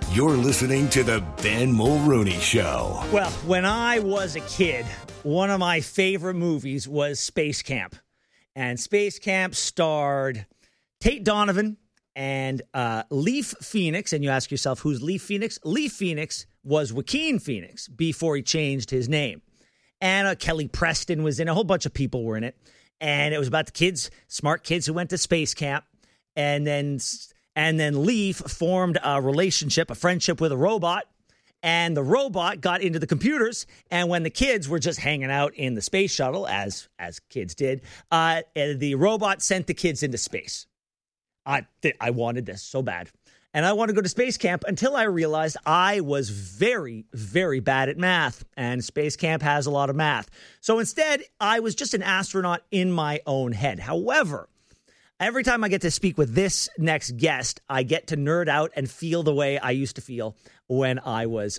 You're listening to the Ben Mulrooney Show. Well, when I was a kid, one of my favorite movies was Space Camp. And Space Camp starred Tate Donovan and Leaf Phoenix. And you ask yourself, who's Leaf Phoenix? Leaf Phoenix was Joaquin Phoenix before he changed his name. And Kelly Preston was in it. A whole bunch of people were in it. And it was about the kids, smart kids who went to Space Camp. And then Leaf formed a relationship, a friendship with a robot. And the robot got into the computers. And when the kids were just hanging out in the space shuttle, as kids did, the robot sent the kids into space. I wanted this so bad. And I wanted to go to Space Camp until I realized I was very, very bad at math. And Space Camp has a lot of math. So instead, I was just an astronaut in my own head. However, every time I get to speak with this next guest, I get to nerd out and feel the way I used to feel when I was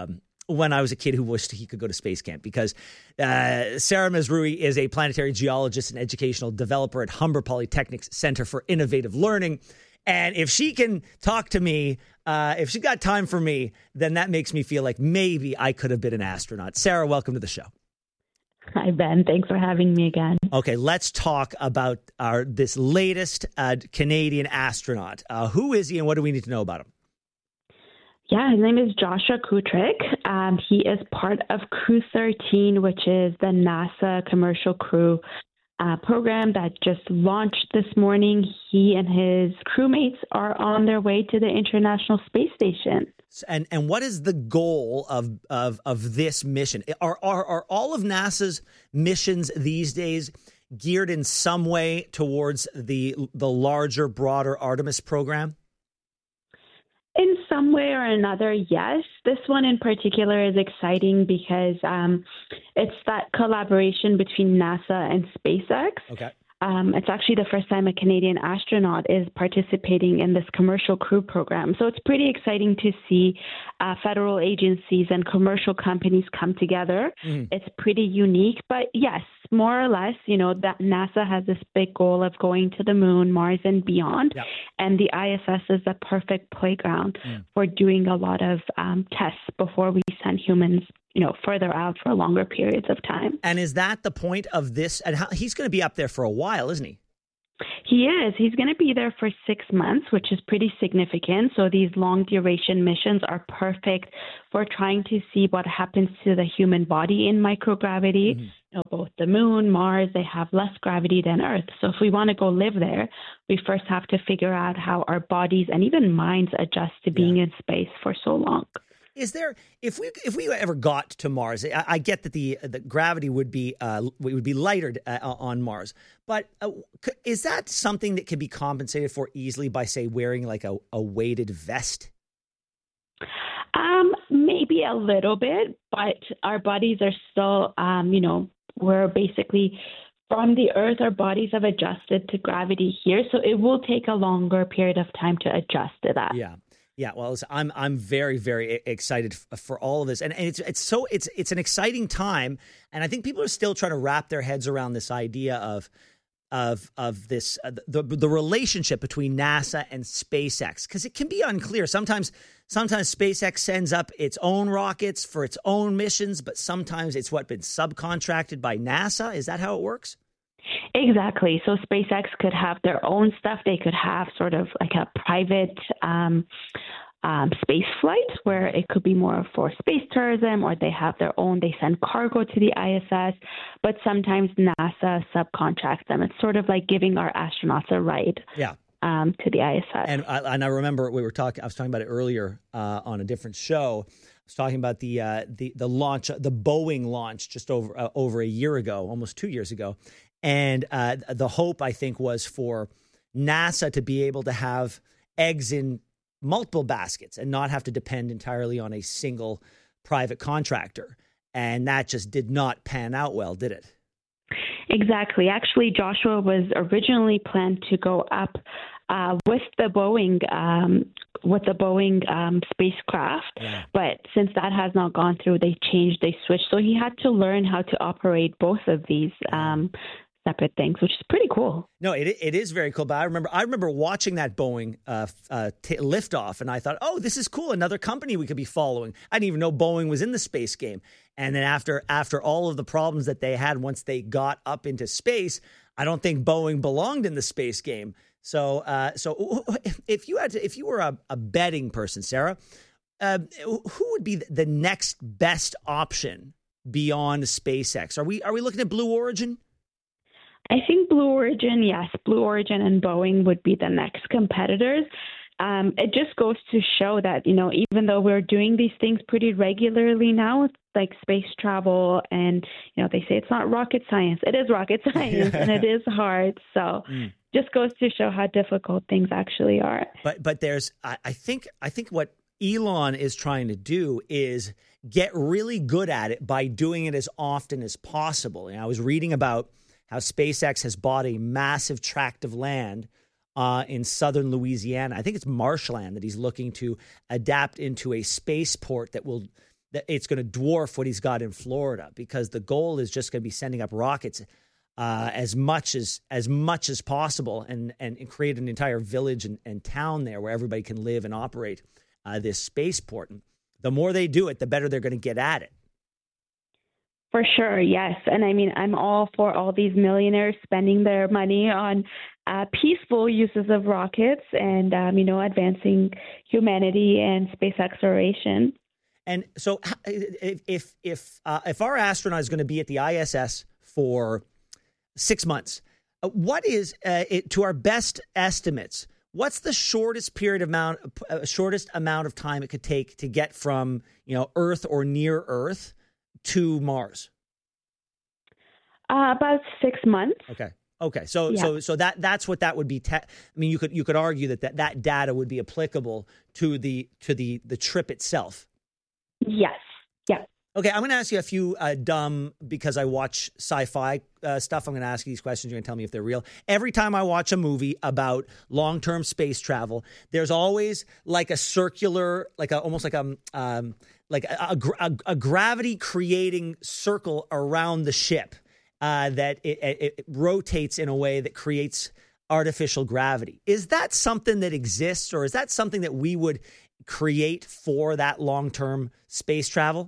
a kid who wished he could go to Space Camp. Because Sarah Mazrui is a planetary geologist and educational developer at Humber Polytechnic's Center for Innovative Learning. And if she can talk to me, if she got time for me, then that makes me feel like maybe I could have been an astronaut. Sarah, welcome to the show. Hi, Ben. Thanks for having me again. Okay, let's talk about this latest Canadian astronaut. Who is he and what do we need to know about him? Yeah, his name is Joshua Kutryk. He is part of Crew 13, which is the NASA commercial crew program that just launched this morning. He and his crewmates are on their way to the International Space Station. And what is the goal of this mission? Are all of NASA's missions these days geared in some way towards the larger, broader Artemis program? In some way or another, yes. This one in particular is exciting because it's that collaboration between NASA and SpaceX. Okay. It's actually the first time a Canadian astronaut is participating in this commercial crew program. So it's pretty exciting to see federal agencies and commercial companies come together. Mm. It's pretty unique. But yes, more or less, that NASA has this big goal of going to the moon, Mars, and beyond. Yep. And the ISS is the perfect playground for doing a lot of tests before we send humans further out for longer periods of time. And is that the point of this? And he's going to be up there for a while, isn't he? He is. He's going to be there for 6 months, which is pretty significant. So these long duration missions are perfect for trying to see what happens to the human body in microgravity. Mm-hmm. Both the moon, Mars, they have less gravity than Earth. So if we want to go live there, we first have to figure out how our bodies and even minds adjust to being in space for so long. Is there, if we ever got to Mars, I get that the gravity would be lighter on Mars, but is that something that can be compensated for easily by, say, wearing like a weighted vest? Maybe a little bit, but our bodies are still, we're basically from the Earth. Our bodies have adjusted to gravity here, so it will take a longer period of time to adjust to that. Yeah. Yeah, well, I'm very, very excited for all of this, and it's an exciting time, and I think people are still trying to wrap their heads around this idea of this the relationship between NASA and SpaceX, because it can be unclear. Sometimes SpaceX sends up its own rockets for its own missions, but sometimes it's been subcontracted by NASA. Is that how it works? Exactly. So SpaceX could have their own stuff. They could have sort of like a private space flight where it could be more for space tourism, or they have their own, they send cargo to the ISS, but sometimes NASA subcontracts them. It's sort of like giving our astronauts a ride. Yeah. To the ISS. And I remember I was talking about it earlier on a different show. I was talking about the launch, the Boeing launch just over a year ago, almost 2 years ago. And the hope, I think, was for NASA to be able to have eggs in multiple baskets and not have to depend entirely on a single private contractor. And that just did not pan out well, did it? Exactly. Actually, Joshua was originally planned to go up with the Boeing spacecraft, but since that has not gone through, they switched. So he had to learn how to operate both of these separate things, which is pretty cool. No, it is very cool. But I remember watching that Boeing liftoff, and I thought, oh, this is cool. Another company we could be following. I didn't even know Boeing was in the space game. And then after all of the problems that they had once they got up into space, I don't think Boeing belonged in the space game. So if you were a betting person, Sarah, who would be the next best option beyond SpaceX? Are we looking at Blue Origin? I think Blue Origin, yes, Blue Origin and Boeing would be the next competitors. It just goes to show that, even though we're doing these things pretty regularly now, like space travel, and, they say it's not rocket science. It is rocket science, and it is hard. So just goes to show how difficult things actually are. But there's, I think what Elon is trying to do is get really good at it by doing it as often as possible. And I was reading about how SpaceX has bought a massive tract of land in southern Louisiana. I think it's marshland that he's looking to adapt into a spaceport that it's going to dwarf what he's got in Florida, because the goal is just going to be sending up rockets as much as possible and create an entire village and town there where everybody can live and operate this spaceport. And the more they do it, the better they're going to get at it. For sure, yes. And I mean, I'm all for all these millionaires spending their money on peaceful uses of rockets and, advancing humanity and space exploration. And so if our astronaut is going to be at the ISS for 6 months, what is, to our best estimates, what's the shortest amount of time it could take to get from, Earth or near Earth to Mars? About 6 months. Okay. So that's what that would be. You could argue that data would be applicable to the trip itself. Yes. Yeah. Okay, I'm going to ask you a few because I watch sci-fi stuff. I'm going to ask you these questions. You're going to tell me if they're real. Every time I watch a movie about long-term space travel, there's always like a circular, almost like a gravity creating circle around the ship that it rotates in a way that creates artificial gravity. Is that something that exists, or is that something that we would create for that long-term space travel?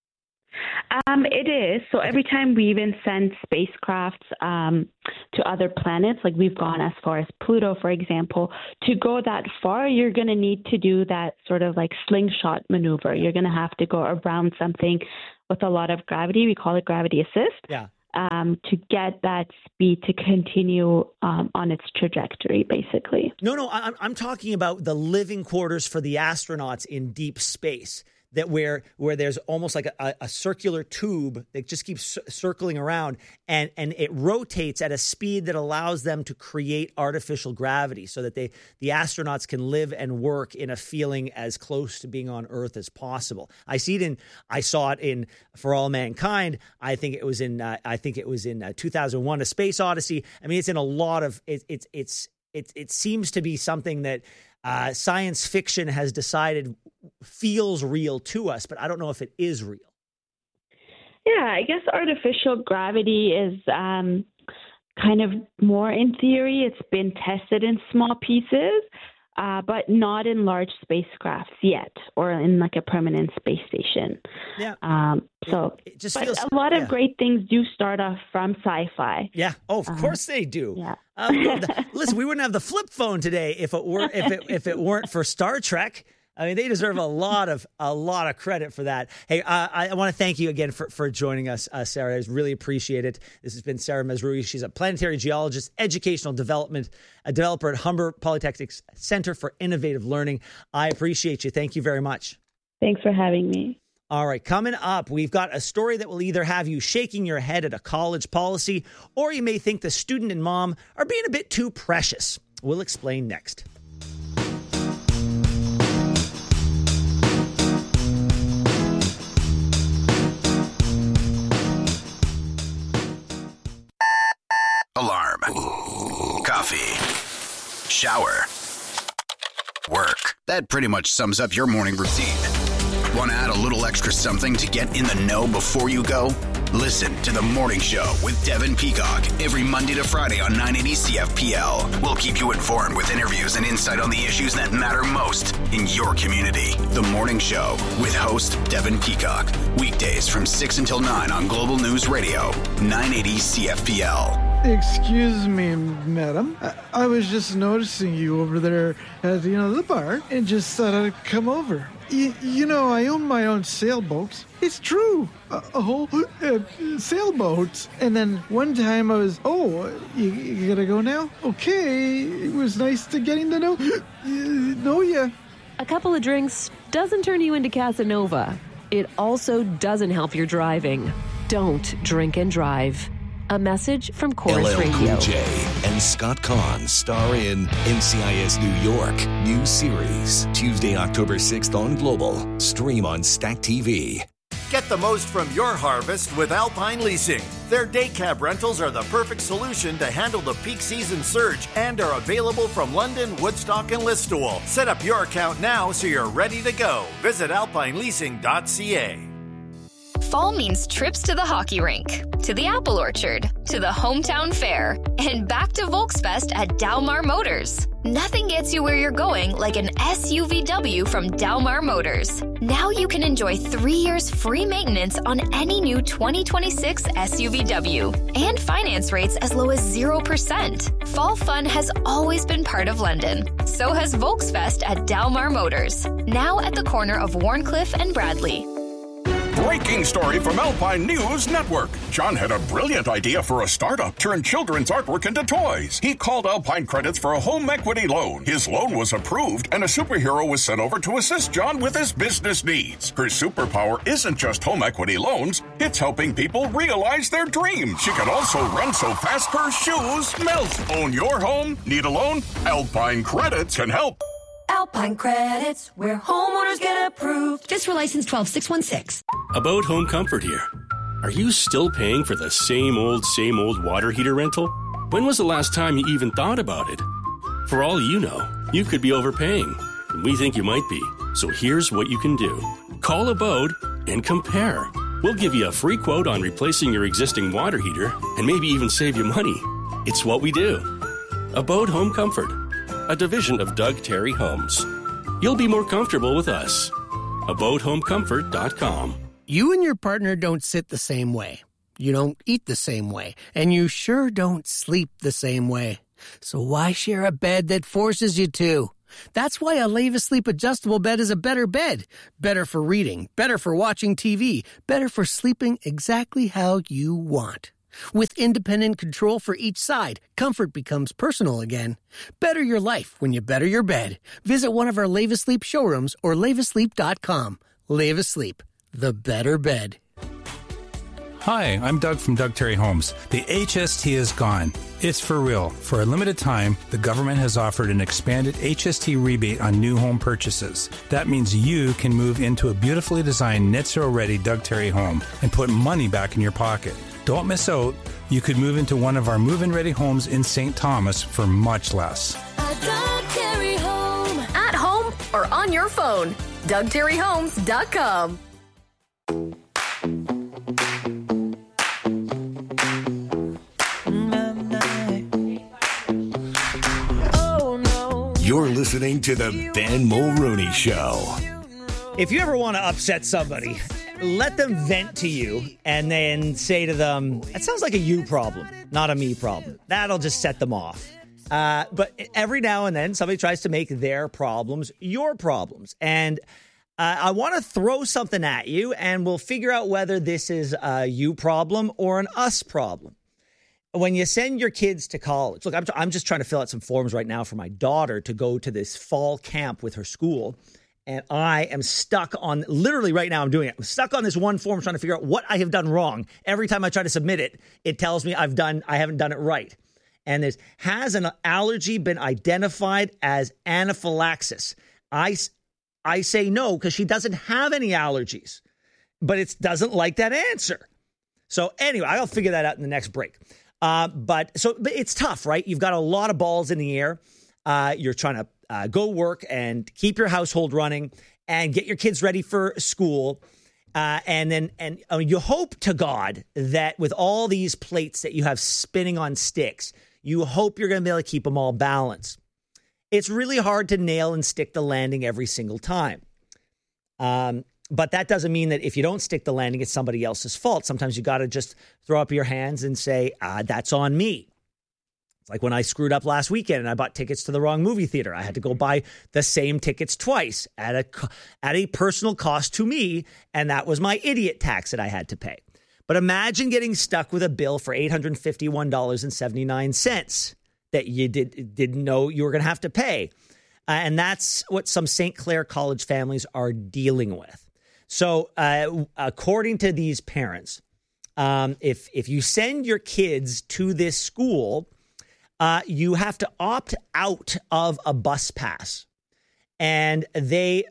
It is. So every time we even send spacecrafts to other planets, like we've gone as far as Pluto, for example, to go that far, you're going to need to do that sort of like slingshot maneuver. You're going to have to go around something with a lot of gravity. We call it gravity assist. Yeah. To get that speed to continue on its trajectory, basically. No, I'm talking about the living quarters for the astronauts in deep space. That where there's almost like a circular tube that just keeps circling around, and it rotates at a speed that allows them to create artificial gravity so that the astronauts can live and work in a feeling as close to being on Earth as possible. I saw it in For All Mankind. I think it was in 2001: A Space Odyssey. I mean, it's in a lot of it seems to be something that science fiction has decided feels real to us, but I don't know if it is real. Yeah, I guess artificial gravity is kind of more in theory. It's been tested in small pieces, but not in large spacecrafts yet, or in like a permanent space station. Yeah. It just feels, a lot of great things do start off from sci-fi. Yeah. Oh, of course they do. Yeah. Listen, we wouldn't have the flip phone today if it weren't for Star Trek. I mean, they deserve a lot of credit for that. Hey, I want to thank you again for joining us, Sarah. I really appreciate it. This has been Sarah Mazrui. She's a planetary geologist, educational development, a developer at Humber Polytechnic's Center for Innovative Learning. I appreciate you. Thank you very much. Thanks for having me. All right, coming up, we've got a story that will either have you shaking your head at a college policy, or you may think the student and mom are being a bit too precious. We'll explain next. Alarm. Coffee. Shower. Work. That pretty much sums up your morning routine. Want to add a little extra something to get in the know before you go? Listen to The Morning Show with Devin Peacock every Monday to Friday on 980 CFPL. We'll keep you informed with interviews and insight on the issues that matter most in your community. The Morning Show with host Devin Peacock. Weekdays from 6 until 9 on Global News Radio, 980 CFPL. Excuse me, madam. I was just noticing you over there at the bar and just thought I'd come over. I own my own sailboat. It's true. A whole sailboat. And then one time I was, you gotta go now? Okay. It was nice to getting to know you. A couple of drinks doesn't turn you into Casanova. It also doesn't help your driving. Don't drink and drive. A message from Chorus LL Radio. Cool J and Scott Kahn star in NCIS New York. New series. Tuesday, October 6th on Global. Stream on Stack TV. Get the most from your harvest with Alpine Leasing. Their day cab rentals are the perfect solution to handle the peak season surge and are available from London, Woodstock, and Listowel. Set up your account now so you're ready to go. Visit alpineleasing.ca. Fall means trips to the hockey rink, to the apple orchard, to the hometown fair, and back to Volksfest at Dalmar Motors. Nothing gets you where you're going like an SUVW from Dalmar Motors. Now you can enjoy 3 years free maintenance on any new 2026 SUVW and finance rates as low as 0%. Fall fun has always been part of London. So has Volksfest at Dalmar Motors, now at the corner of Warncliffe and Bradley. Breaking story from Alpine News Network. John had a brilliant idea for a startup, turn children's artwork into toys. He called Alpine Credits for a home equity loan. His loan was approved, and a superhero was sent over to assist John with his business needs. Her superpower isn't just home equity loans, it's helping people realize their dreams. She can also run so fast her shoes melt. Own your home? Need a loan? Alpine Credits can help. Alpine Credits, where homeowners get approved. Just for license 12616. About Home Comfort here. Are you still paying for the same old water heater rental? When was the last time you even thought about it? For all you know, you could be overpaying, and we think you might be. So here's what you can do. Call Abode and compare. We'll give you a free quote on replacing your existing water heater and maybe even save you money. It's what we do. Abode Home Comfort, a division of Doug Terry Homes. You'll be more comfortable with us. AbodeHomeComfort.com. You and your partner don't sit the same way. You don't eat the same way. And you sure don't sleep the same way. So why share a bed that forces you to? That's why a Leva Sleep adjustable bed is a better bed. Better for reading, better for watching TV, better for sleeping exactly how you want. With independent control for each side, comfort becomes personal again. Better your life when you better your bed. Visit one of our Leva Sleep showrooms or levasleep.com. Leva Sleep, the better bed. Hi, I'm Doug from Doug Terry Homes. The HST is gone. It's for real. For a limited time, the government has offered an expanded HST rebate on new home purchases. That means you can move into a beautifully designed net zero ready Doug Terry home and put money back in your pocket. Don't miss out. You could move into one of our move-in ready homes in St. Thomas for much less. A Doug Terry home. At home or on your phone. DougTerryHomes.com. You're listening to the Ben Mulrooney Show. If you ever want to upset somebody, let them vent to you and then say to them, that sounds like a you problem, not a me problem. That'll just set them off. But every now and then somebody tries to make their problems your problems. And I want to throw something at you and we'll figure out whether this is a you problem or an us problem. When you send your kids to college, look, I'm just trying to fill out some forms right now for my daughter to go to this fall camp with her school. And I am stuck on, literally right now I'm doing it. I'm stuck on this one form trying to figure out what I have done wrong. Every time I try to submit it, it tells me I haven't done it right. And has an allergy been identified as anaphylaxis? I say no because she doesn't have any allergies, but it doesn't like that answer. So anyway, I'll figure that out in the next break. But it's tough, right? You've got a lot of balls in the air. You're trying to go work and keep your household running. and get your kids ready for school. And you hope to God that with all these plates that you have spinning on sticks, you hope you're going to be able to keep them all balanced. It's really hard to nail and stick the landing every single time. But that doesn't mean that if you don't stick the landing, it's somebody else's fault. Sometimes you got to just throw up your hands and say, that's on me. It's like when I screwed up last weekend and I bought tickets to the wrong movie theater. I had to go buy the same tickets twice at a personal cost to me, and that was my idiot tax that I had to pay. But imagine getting stuck with a bill for $851.79 that you didn't know you were going to have to pay. And that's what some St. Clair College families are dealing with. So according to these parents, if you send your kids to this school, you have to opt out of a bus pass. And they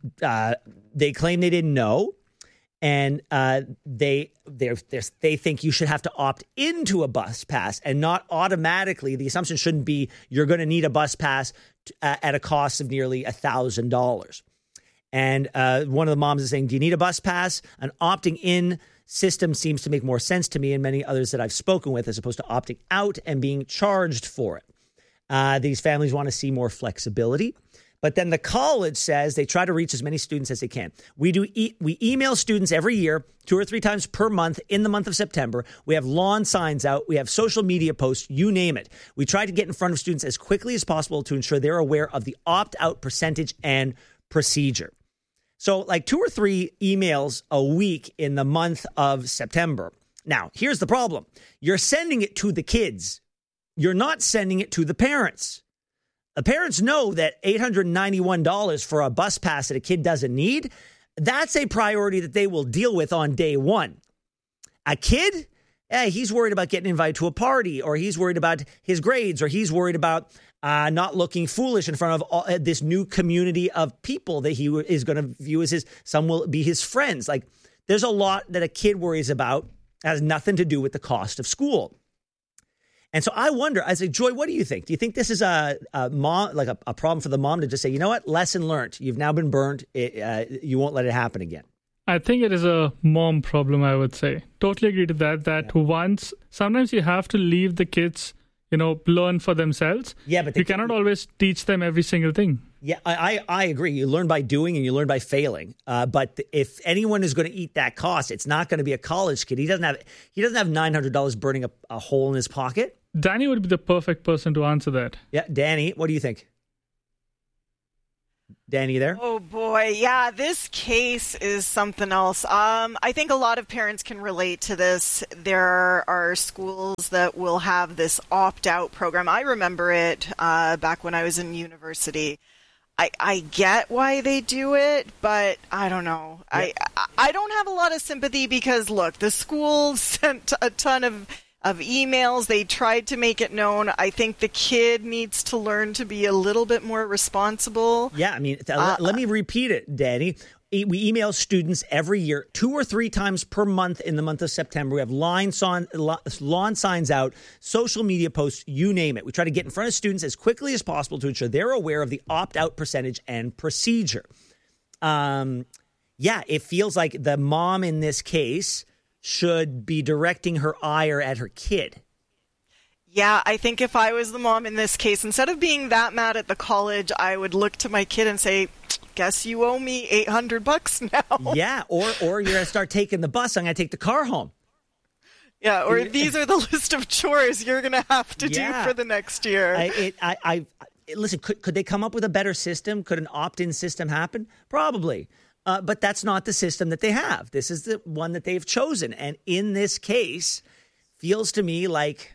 claim they didn't know. And they think you should have to opt into a bus pass and not automatically. The assumption shouldn't be you're going to need a bus pass at a cost of nearly $1,000. And one of the moms is saying, do you need a bus pass? An opting in system seems to make more sense to me and many others that I've spoken with as opposed to opting out and being charged for it. These families want to see more flexibility. But then the college says they try to reach as many students as they can. We email students every year, 2 or 3 times per month in the month of September. We have lawn signs out. We have social media posts, you name it. We try to get in front of students as quickly as possible to ensure they're aware of the opt-out percentage and procedure. So like 2 or 3 emails a week in the month of September. Now, here's the problem. You're sending it to the kids. You're not sending it to the parents. The parents know that $891 for a bus pass that a kid doesn't need, that's a priority that they will deal with on day one. A kid, he's worried about getting invited to a party, or he's worried about his grades, or he's worried about not looking foolish in front of this new community of people that he is going to view as some will be his friends. Like, there's a lot that a kid worries about that has nothing to do with the cost of school. And so I wonder, I say, Joy, what do you think? Do you think this is a mom, like a problem for the mom to just say, you know what, lesson learned. You've now been burned. You won't let it happen again. I think it is a mom problem, I would say. Totally agree to that once, sometimes you have to leave the kids, learn for themselves. Yeah, but you cannot always teach them every single thing. Yeah, I agree. You learn by doing and you learn by failing. But if anyone is going to eat that cost, it's not going to be a college kid. He doesn't have $900 burning a hole in his pocket. Danny would be the perfect person to answer that. Yeah, Danny, what do you think? Danny, you there? Oh, boy. Yeah, this case is something else. I think a lot of parents can relate to this. There are schools that will have this opt-out program. I remember it back when I was in university. I get why they do it, but I don't know. Yeah. I don't have a lot of sympathy because, look, the school sent a ton of emails. They tried to make it known. I think the kid needs to learn to be a little bit more responsible. Yeah, I mean, let me repeat it, Danny. We email students every year, 2 or 3 times per month in the month of September. We have lawn signs out, social media posts, you name it. We try to get in front of students as quickly as possible to ensure they're aware of the opt-out percentage and procedure. It feels like the mom in this case should be directing her ire at her kid. Yeah, I think if I was the mom in this case, instead of being that mad at the college, I would look to my kid and say, guess you owe me $800 now. Yeah, or you're going to start taking the bus. I'm going to take the car home. Yeah, or these are the list of chores you're going to have to do for the next year. Listen, could they come up with a better system? Could an opt-in system happen? Probably. But that's not the system that they have. This is the one that they've chosen. And in this case, feels to me like,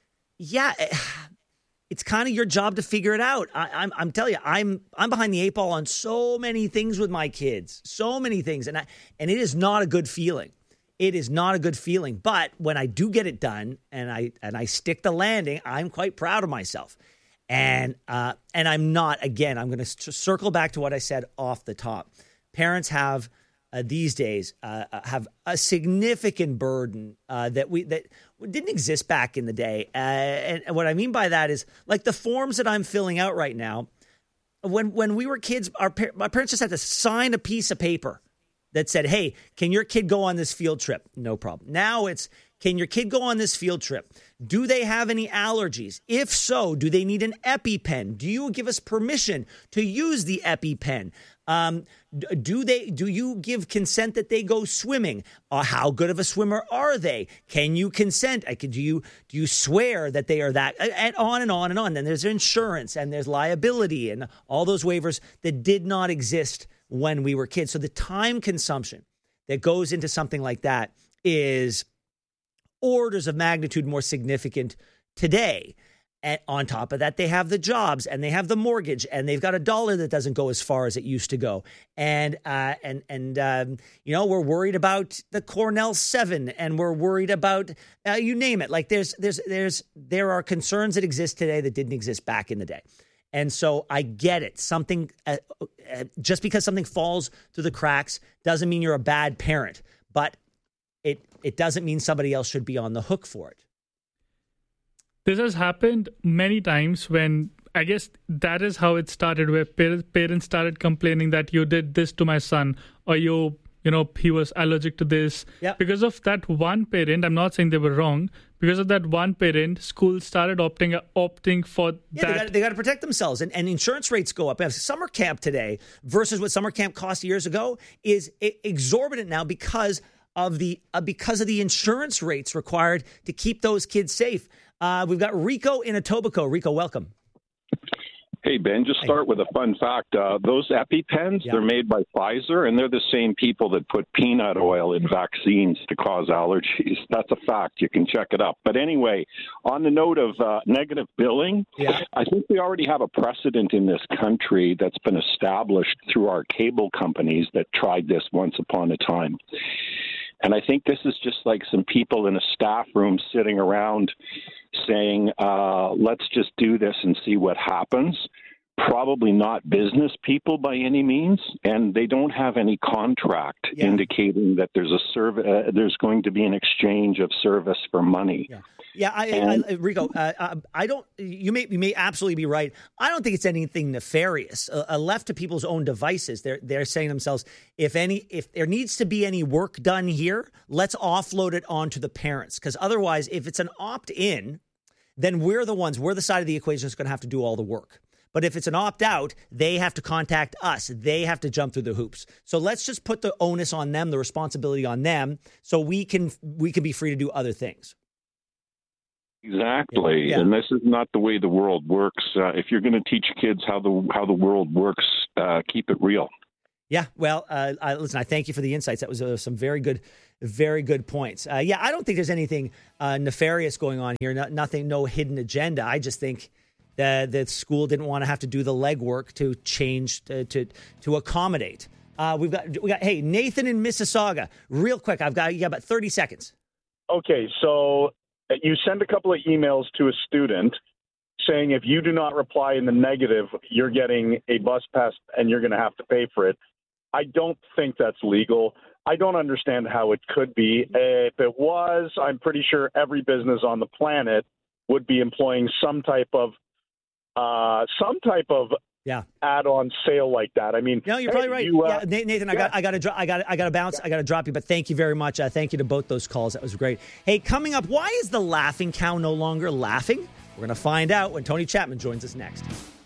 it's kind of your job to figure it out. I'm telling you, I'm behind the 8 ball on so many things with my kids, so many things. And it is not a good feeling. It is not a good feeling. But when I do get it done and I stick the landing, I'm quite proud of myself. And I'm not, again, I'm going to circle back to what I said off the top. Parents have these days have a significant burden that didn't exist back in the day. And what I mean by that is, like, the forms that I'm filling out right now, when we were kids, my parents just had to sign a piece of paper that said, hey, can your kid go on this field trip? No problem. Now it's, can your kid go on this field trip? Do they have any allergies? If so, do they need an EpiPen? Do you give us permission to use the EpiPen? Do you give consent that they go swimming? How good of a swimmer are they? Can you consent? Do you swear that they are that? And on and on and on. Then there's insurance and there's liability and all those waivers that did not exist when we were kids. So the time consumption that goes into something like that is orders of magnitude more significant today. And on top of that, they have the jobs and they have the mortgage and they've got a dollar that doesn't go as far as it used to go. And we're worried about the Cornell 7 and we're worried about, you name it. Like there are concerns that exist today that didn't exist back in the day. And so I get it. Something, just because something falls through the cracks doesn't mean you're a bad parent, but it doesn't mean somebody else should be on the hook for it. This has happened many times when I guess that is how it started, where parents started complaining that you did this to my son, or he was allergic to this. Yep. Because of that one parent, I'm not saying they were wrong. Because of that one parent, schools started opting for that. They got to protect themselves, and insurance rates go up. Summer camp today versus what summer camp cost years ago is exorbitant now because of the insurance rates required to keep those kids safe. We've got Rico in Etobicoke. Rico, welcome. Hey, Ben, just start with a fun fact. Those EpiPens, they're made by Pfizer, and they're the same people that put peanut oil in vaccines to cause allergies. That's a fact. You can check it up. But anyway, on the note of negative billing, I think we already have a precedent in this country that's been established through our cable companies that tried this once upon a time. And I think this is just like some people in a staff room sitting around saying, let's just do this and see what happens. Probably not business people by any means, and they don't have any contract indicating that there's going to be an exchange of service for money. Rico, I don't. You may absolutely be right. I don't think it's anything nefarious. Left to people's own devices, they're saying to themselves, if there needs to be any work done here, let's offload it onto the parents. Because otherwise, if it's an opt-in, then we're the side of the equation that's going to have to do all the work. But if it's an opt-out, they have to contact us. They have to jump through the hoops. So let's just put the onus on them, the responsibility on them, so we can be free to do other things. Exactly. Yeah. And this is not the way the world works. If you're going to teach kids how the world works, keep it real. Yeah. Well, listen, I thank you for the insights. That was some very good points. I don't think there's anything nefarious going on here. Nothing, no hidden agenda. I just think the school didn't want to have to do the legwork to change to accommodate. We got hey, Nathan in Mississauga, real quick. You got about 30 seconds. Okay, so you send a couple of emails to a student saying if you do not reply in the negative, you're getting a bus pass and you're going to have to pay for it. I don't think that's legal. I don't understand how it could be. If it was, I'm pretty sure every business on the planet would be employing some type of add-on sale like that. I mean, no, you're probably right. Nathan, I got to bounce. I got to drop you, but thank you very much. Thank you to both those calls. That was great. Hey, coming up, why is the laughing cow no longer laughing? We're going to find out when Tony Chapman joins us next.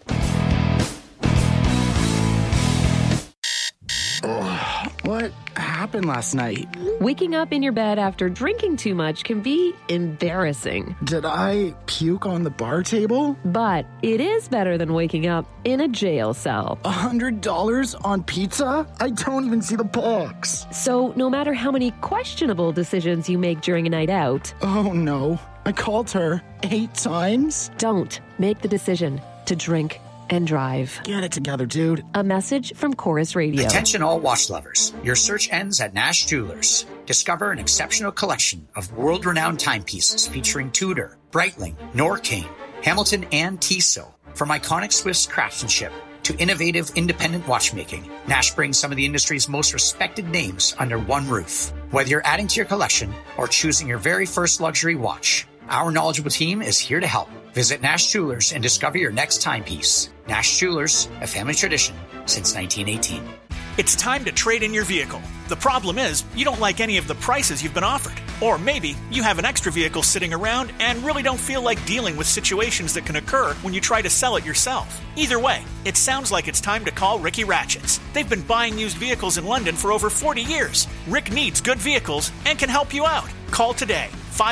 What happened last night? Waking up in your bed after drinking too much can be embarrassing. Did I puke on the bar table? But it is better than waking up in a jail cell. $100 on pizza? I don't even see the box. So no matter how many questionable decisions you make during a night out... Oh no, I called her 8 times? Don't make the decision to drink and drive. Get it together, dude. A message from Chorus Radio. Attention all watch lovers. Your search ends at Nash Jewelers. Discover an exceptional collection of world-renowned timepieces featuring Tudor, Breitling, Norqain, Hamilton, and Tissot. From iconic Swiss craftsmanship to innovative independent watchmaking, Nash brings some of the industry's most respected names under one roof. Whether you're adding to your collection or choosing your very first luxury watch, Our knowledgeable team is here to help. Visit Nash Jewelers and discover your next timepiece. Nash Jewelers, a family tradition since 1918. It's time to trade in your vehicle. The problem is, you don't like any of the prices you've been offered. Or maybe you have an extra vehicle sitting around and really don't feel like dealing with situations that can occur when you try to sell it yourself. Either way, it sounds like it's time to call Ricky Ratchets. They've been buying used vehicles in London for over 40 years. Rick needs good vehicles and can help you out. Call today,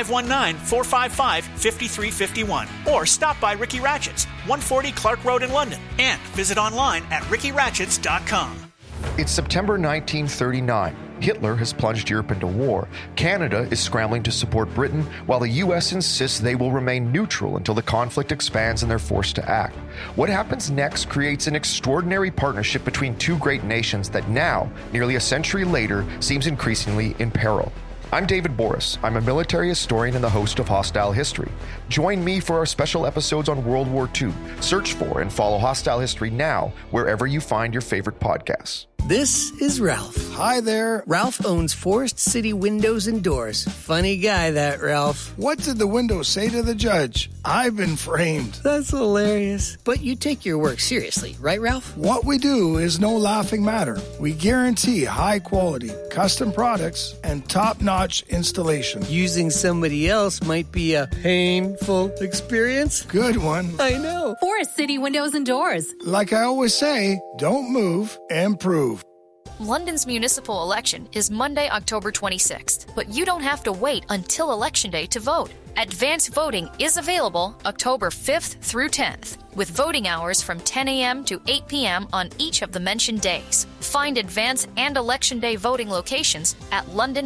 519-455-5351. Or stop by Ricky Ratchets, 140 Clark Road in London. And visit online at rickyratchets.com. It's September 1939. Hitler has plunged Europe into war. Canada is scrambling to support Britain, while the U.S. insists they will remain neutral until the conflict expands and they're forced to act. What happens next creates an extraordinary partnership between two great nations that now, nearly a century later, seems increasingly in peril. I'm David Boris. I'm a military historian and the host of Hostile History. Join me for our special episodes on World War II. Search for and follow Hostile History now, wherever you find your favorite podcasts. This is Ralph. Hi there. Ralph owns Forest City Windows and Doors. Funny guy, that Ralph. What did the window say to the judge? I've been framed. That's hilarious. But you take your work seriously, right, Ralph? What we do is no laughing matter. We guarantee high quality, custom products, and top-notch installation. Using somebody else might be a painful experience. Good one. I know. Forest City Windows and Doors. Like I always say, don't move, improve. London's municipal election is Monday, October 26th, but you don't have to wait until Election Day to vote. Advance voting is available October 5th through 10th, with voting hours from 10 a.m. to 8 p.m. on each of the mentioned days. Find Advance and Election Day voting locations at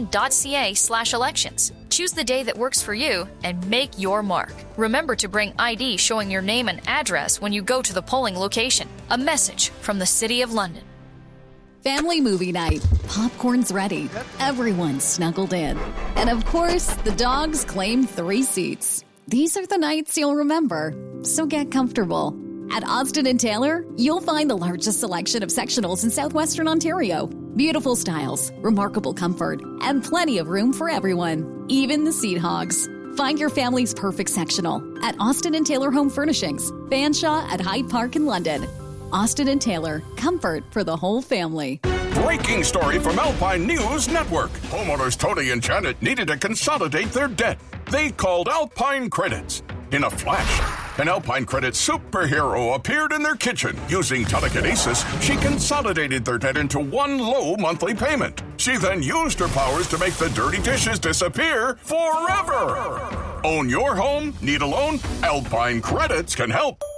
london.ca/elections. Choose the day that works for you and make your mark. Remember to bring ID showing your name and address when you go to the polling location. A message from the City of London. Family movie night. Popcorn's ready. Everyone's snuggled in. And of course, the dogs claim 3 seats. These are the nights you'll remember, so get comfortable. At Austin & Taylor, you'll find the largest selection of sectionals in southwestern Ontario. Beautiful styles, remarkable comfort, and plenty of room for everyone, even the seat hogs. Find your family's perfect sectional at Austin & Taylor Home Furnishings, Fanshawe at Hyde Park in London. Austin & Taylor, comfort for the whole family. Breaking story from Alpine News Network. Homeowners Tony and Janet needed to consolidate their debt. They called Alpine Credits. In a flash, an Alpine Credit superhero appeared in their kitchen. Using telekinesis, she consolidated their debt into one low monthly payment. She then used her powers to make the dirty dishes disappear forever. Own your home? Need a loan? Alpine Credits can help.